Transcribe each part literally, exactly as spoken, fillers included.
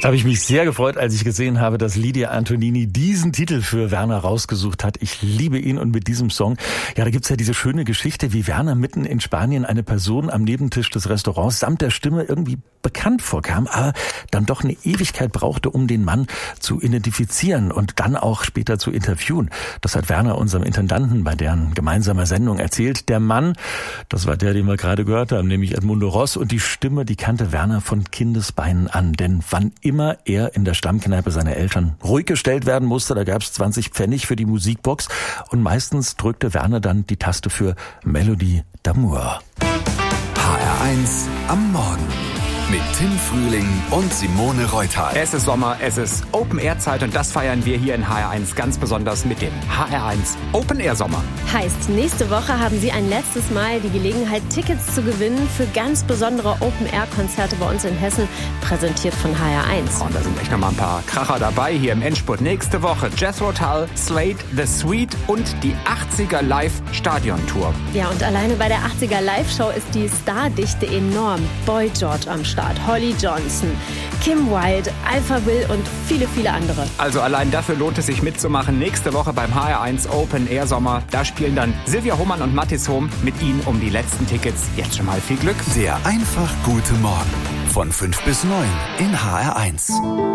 Da habe ich mich sehr gefreut, als ich gesehen habe, dass Lydia Antonini diesen Titel für Werner rausgesucht hat. Ich liebe ihn und mit diesem Song, ja, da gibt's ja diese schöne Geschichte, wie Werner mitten in Spanien eine Person am Nebentisch des Restaurants samt der Stimme irgendwie bekannt vorkam, aber dann doch eine Ewigkeit brauchte, um den Mann zu identifizieren und dann auch später zu interviewen. Das hat Werner unserem Intendanten bei deren gemeinsamer Sendung erzählt. Der Mann, das war der, den wir gerade gehört haben, nämlich Edmundo Ross, und die Stimme, die kannte Werner von Kindesbeinen an, denn wann immer Immer er in der Stammkneipe seiner Eltern ruhig gestellt werden musste, da gab's zwanzig Pfennig für die Musikbox und meistens drückte Werner dann die Taste für Melodie d'Amour. H R eins am Morgen mit Tim Frühling und Simone Reutal. Es ist Sommer, es ist Open-Air-Zeit und das feiern wir hier in H R eins ganz besonders mit dem H R eins Open-Air-Sommer. Heißt, nächste Woche haben Sie ein letztes Mal die Gelegenheit, Tickets zu gewinnen für ganz besondere Open-Air-Konzerte bei uns in Hessen, präsentiert von H R eins. Und da sind echt noch mal ein paar Kracher dabei hier im Endspurt. Nächste Woche Jethro Tull, Slade, The Sweet und die achtziger Live-Stadion-Tour. Ja, und alleine bei der achtziger Live-Show ist die Stardichte enorm. Boy George am Start, Holly Johnson, Kim Wilde, Alpha Will und viele, viele andere. Also allein dafür lohnt es sich mitzumachen. Nächste Woche beim H R eins Open Air Sommer. Da spielen dann Silvia Hohmann und Mathis Hohm mit Ihnen um die letzten Tickets. Jetzt schon mal viel Glück. Der einfach gute Morgen von fünf bis neun in H R eins.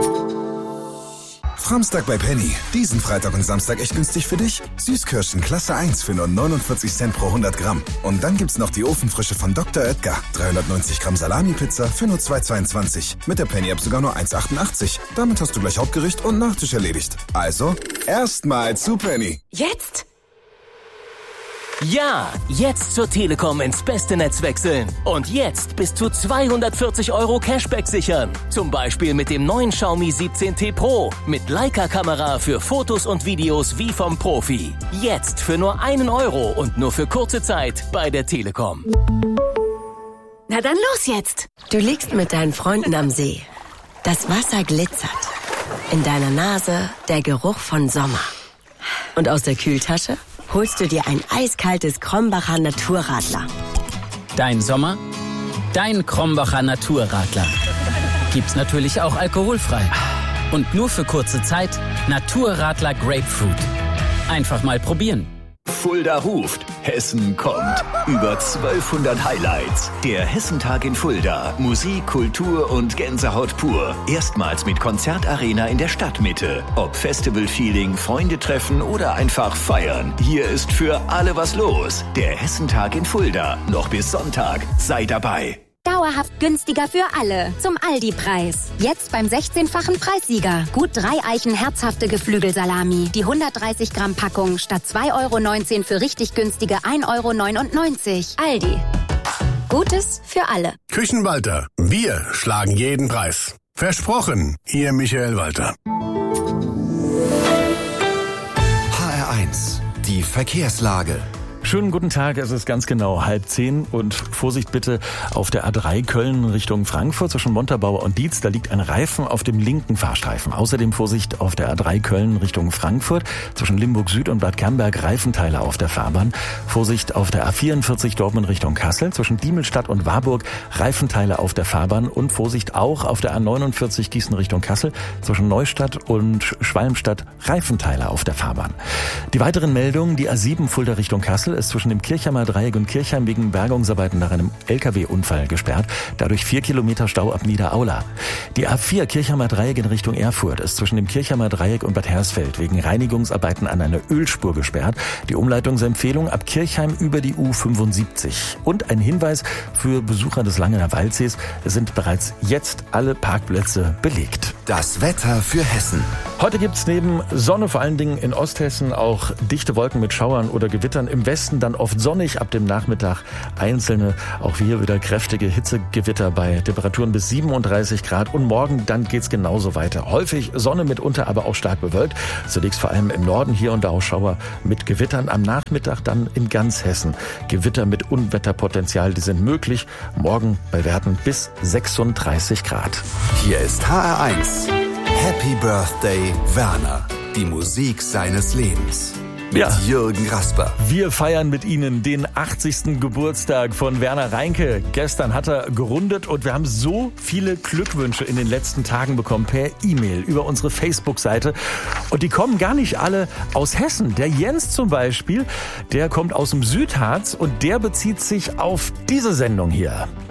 Samstag bei Penny. Diesen Freitag und Samstag echt günstig für dich. Süßkirschen Klasse eins für nur neunundvierzig Cent pro hundert Gramm. Und dann gibt's noch die Ofenfrische von Doktor Oetker. dreihundertneunzig Gramm Salami-Pizza für nur zwei Euro zweiundzwanzig. Mit der Penny-App sogar nur eins Euro achtundachtzig. Damit hast du gleich Hauptgericht und Nachtisch erledigt. Also, erstmal zu Penny. Jetzt? Ja, jetzt zur Telekom ins beste Netz wechseln. Und jetzt bis zu zweihundertvierzig Euro Cashback sichern. Zum Beispiel mit dem neuen Xiaomi siebzehn T Pro. Mit Leica-Kamera für Fotos und Videos wie vom Profi. Jetzt für nur einen Euro und nur für kurze Zeit bei der Telekom. Na dann los jetzt. Du liegst mit deinen Freunden am See. Das Wasser glitzert. In deiner Nase der Geruch von Sommer. Und aus der Kühltasche holst du dir ein eiskaltes Krombacher Naturradler. Dein Sommer, dein Krombacher Naturradler. Gibt's natürlich auch alkoholfrei. Und nur für kurze Zeit Naturradler Grapefruit. Einfach mal probieren. Fulda ruft, Hessen kommt. Über zwölfhundert Highlights. Der Hessentag in Fulda. Musik, Kultur und Gänsehaut pur. Erstmals mit Konzertarena in der Stadtmitte. Ob Festival-Feeling, Freunde treffen oder einfach feiern. Hier ist für alle was los. Der Hessentag in Fulda. Noch bis Sonntag. Sei dabei. Dauerhaft günstiger für alle. Zum Aldi-Preis. Jetzt beim sechzehnfachen Preissieger. Gut drei Eichen herzhafte Geflügelsalami. Die hundertdreißig Gramm Packung statt zwei Euro neunzehn für richtig günstige ein Euro neunundneunzig. Aldi. Gutes für alle. Küchenwalter. Wir schlagen jeden Preis. Versprochen. Ihr Michael Walter. H R eins. Die Verkehrslage. Schönen guten Tag, es ist ganz genau halb zehn und Vorsicht bitte auf der A drei Köln Richtung Frankfurt zwischen Montabaur und Dietz, da liegt ein Reifen auf dem linken Fahrstreifen. Außerdem Vorsicht auf der A drei Köln Richtung Frankfurt zwischen Limburg Süd und Bad Camberg, Reifenteile auf der Fahrbahn. Vorsicht auf der A vierundvierzig Dortmund Richtung Kassel zwischen Diemelstadt und Warburg, Reifenteile auf der Fahrbahn und Vorsicht auch auf der A neunundvierzig Gießen Richtung Kassel zwischen Neustadt und Schwalmstadt, Reifenteile auf der Fahrbahn. Die weiteren Meldungen, die A sieben Fulda Richtung Kassel ist zwischen dem Kirchheimer Dreieck und Kirchheim wegen Bergungsarbeiten nach einem L K W-Unfall gesperrt. Dadurch vier Kilometer Stau ab Niederaula. Die A vier Kirchheimer Dreieck in Richtung Erfurt ist zwischen dem Kirchheimer Dreieck und Bad Hersfeld wegen Reinigungsarbeiten an einer Ölspur gesperrt. Die Umleitungsempfehlung ab Kirchheim über die U fünfundsiebzig. Und ein Hinweis für Besucher des Langener Waldsees: Es sind bereits jetzt alle Parkplätze belegt. Das Wetter für Hessen. Heute gibt's neben Sonne vor allen Dingen in Osthessen auch dichte Wolken mit Schauern oder Gewittern. Im Westen dann oft sonnig, ab dem Nachmittag einzelne, auch hier wieder kräftige Hitzegewitter bei Temperaturen bis siebenunddreißig Grad. Und morgen dann geht's genauso weiter. Häufig Sonne mitunter, aber auch stark bewölkt. Zunächst vor allem im Norden hier und da auch Schauer mit Gewittern. Am Nachmittag dann in ganz Hessen Gewitter mit Unwetterpotenzial, die sind möglich. Morgen bei Werten bis sechsunddreißig Grad. Hier ist H R eins. Happy Birthday, Werner. Die Musik seines Lebens. mit Ja. Jürgen Rasper. Wir feiern mit Ihnen den achtzigsten Geburtstag von Werner Reinke. Gestern hat er gerundet und wir haben so viele Glückwünsche in den letzten Tagen bekommen per E-Mail über unsere Facebook-Seite. Und die kommen gar nicht alle aus Hessen. Der Jens zum Beispiel, der kommt aus dem Südharz und der bezieht sich auf diese Sendung hier.